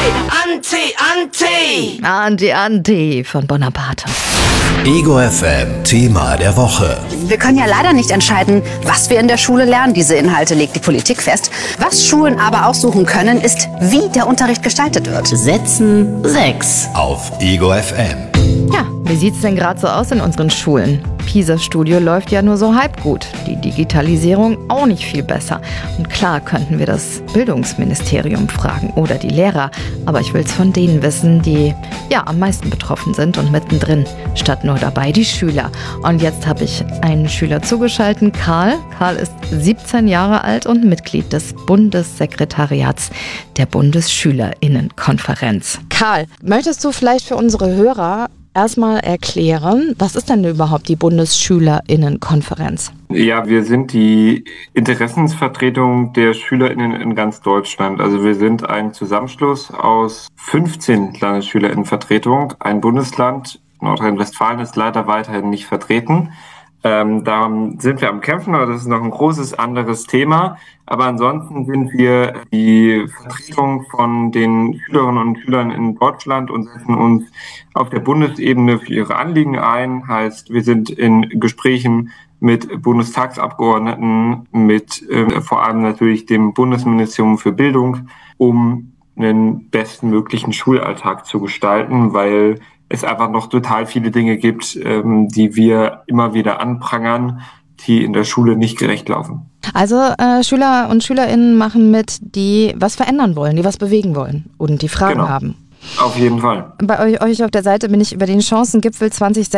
Anti von Bonaparte. Ego FM Thema der Woche. Wir können ja leider nicht entscheiden, was wir in der Schule lernen. Diese Inhalte legt die Politik fest. Was Schulen aber aussuchen können, ist, wie der Unterricht gestaltet wird. Setzen 6 Auf Ego FM. Ja, wie sieht's denn gerade so aus in unseren Schulen? PISA-Studio läuft ja nur so halb gut. Die Digitalisierung auch nicht viel besser. Und klar könnten wir das Bildungsministerium fragen oder die Lehrer. Aber ich will's von denen wissen, die ja am meisten betroffen sind und mittendrin, statt nur dabei die Schüler. Und jetzt habe ich einen Schüler zugeschaltet, Karl. Karl ist 17 Jahre alt und Mitglied des Bundessekretariats der Bundesschülerinnenkonferenz. Karl, möchtest du vielleicht für unsere Hörer erstmal erklären, was ist denn überhaupt die Bundesschülerinnenkonferenz? Ja, wir sind die Interessensvertretung der SchülerInnen in ganz Deutschland. Also wir sind ein Zusammenschluss aus 15 Landesschülerinnenvertretungen. Ein Bundesland, Nordrhein-Westfalen, ist leider weiterhin nicht vertreten. Darum sind wir am Kämpfen, aber das ist noch ein großes anderes Thema. Aber ansonsten sind wir die Vertretung von den Schülerinnen und Schülern in Deutschland und setzen uns auf der Bundesebene für ihre Anliegen ein. Heißt, wir sind in Gesprächen mit Bundestagsabgeordneten, mit vor allem natürlich dem Bundesministerium für Bildung, um einen bestmöglichen Schulalltag zu gestalten, weil es einfach noch total viele Dinge gibt, die wir immer wieder anprangern, die in der Schule nicht gerecht laufen. Also Schüler und SchülerInnen machen mit, die was verändern wollen, die was bewegen wollen und die Fragen haben. Auf jeden Fall. Bei euch auf der Seite bin ich über den Chancengipfel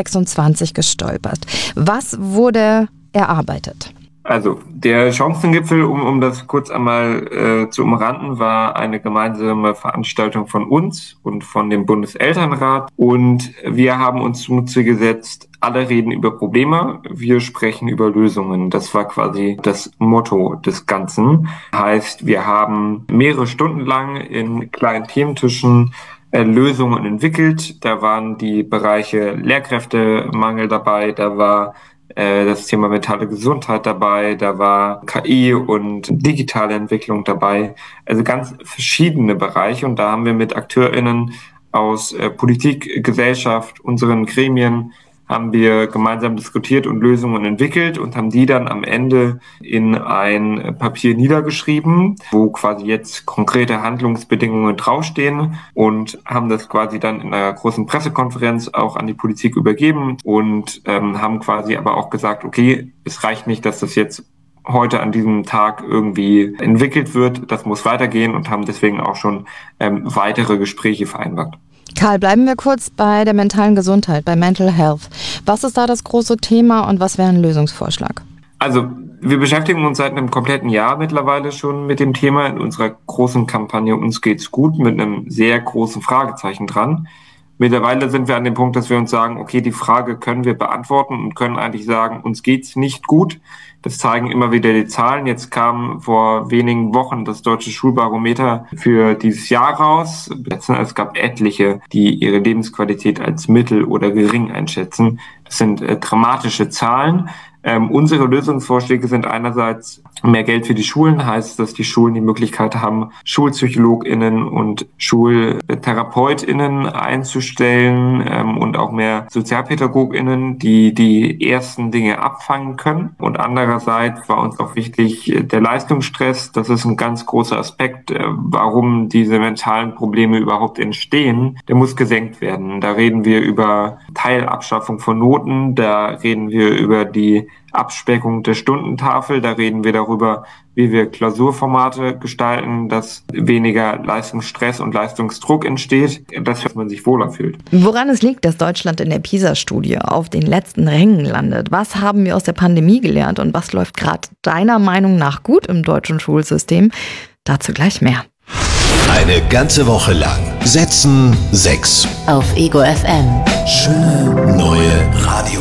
2026 gestolpert. Was wurde erarbeitet? Also der Chancengipfel, um das kurz einmal zu umranden, war eine gemeinsame Veranstaltung von uns und von dem Bundeselternrat. Und wir haben uns zum Ziel gesetzt, alle reden über Probleme, wir sprechen über Lösungen. Das war quasi das Motto des Ganzen. Heißt, wir haben mehrere Stunden lang in kleinen Thementischen Lösungen entwickelt. Da waren die Bereiche Lehrkräftemangel dabei, da war das Thema mentale Gesundheit dabei, da war KI und digitale Entwicklung dabei, also ganz verschiedene Bereiche. Und da haben wir mit AkteurInnen aus Politik, Gesellschaft, unseren Gremien, haben wir gemeinsam diskutiert und Lösungen entwickelt und haben die dann am Ende in ein Papier niedergeschrieben, wo quasi jetzt konkrete Handlungsbedingungen draufstehen, und haben das quasi dann in einer großen Pressekonferenz auch an die Politik übergeben und haben quasi aber auch gesagt, okay, es reicht nicht, dass das jetzt heute an diesem Tag irgendwie entwickelt wird, das muss weitergehen, und haben deswegen auch schon weitere Gespräche vereinbart. Karl, bleiben wir kurz bei der mentalen Gesundheit, bei Mental Health. Was ist da das große Thema und was wäre ein Lösungsvorschlag? Also wir beschäftigen uns seit einem kompletten Jahr mittlerweile schon mit dem Thema in unserer großen Kampagne Uns geht's gut mit einem sehr großen Fragezeichen dran. Mittlerweile sind wir an dem Punkt, dass wir uns sagen, okay, die Frage können wir beantworten und können eigentlich sagen, uns geht's nicht gut. Das zeigen immer wieder die Zahlen. Jetzt kam vor wenigen Wochen das Deutsche Schulbarometer für dieses Jahr raus. Es gab etliche, die ihre Lebensqualität als mittel oder gering einschätzen. Das sind dramatische Zahlen. Unsere Lösungsvorschläge sind einerseits mehr Geld für die Schulen, heißt, dass die Schulen die Möglichkeit haben, SchulpsychologInnen und SchultherapeutInnen einzustellen und auch mehr SozialpädagogInnen, die die ersten Dinge abfangen können. Und andererseits war uns auch wichtig der Leistungsstress. Das ist ein ganz großer Aspekt, warum diese mentalen Probleme überhaupt entstehen. Der muss gesenkt werden. Da reden wir über Teilabschaffung von Noten, da reden wir über die Abspeckung der Stundentafel, da reden wir darüber, wie wir Klausurformate gestalten, dass weniger Leistungsstress und Leistungsdruck entsteht, dass man sich wohler fühlt. Woran es liegt, dass Deutschland in der PISA-Studie auf den letzten Rängen landet? Was haben wir aus der Pandemie gelernt und was läuft gerade deiner Meinung nach gut im deutschen Schulsystem? Dazu gleich mehr. Eine ganze Woche lang Setzen 6 auf Ego FM. Schöne neue Radio.